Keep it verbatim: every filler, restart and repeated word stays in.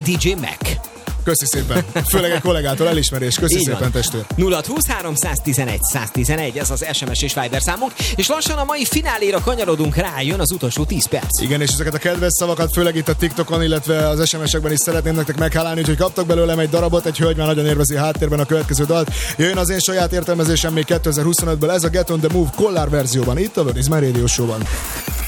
dé dzsé Mac. Köszi szépen. Főleg egy kollégától elismerés. Köszi Így szépen, van. testvér. nulla húsz háromszáztizenegy száztizenegy, ez az es em es és Viber számunk, és lassan a mai fináléra kanyarodunk rá, jön az utolsó tíz perc. Igen, és ezeket a kedves szavakat, főleg itt a TikTokon, illetve az es em es-ekben is szeretném nektek meghálálni, úgyhogy kaptak belőlem egy darabot, egy hölgy már nagyon érvezi a háttérben a következő dalt. Jön az én saját értelmezésem még kétezer-huszonötből, ez a Get on the Move Collár verzióban, itt a Vörös Radio Show-ban.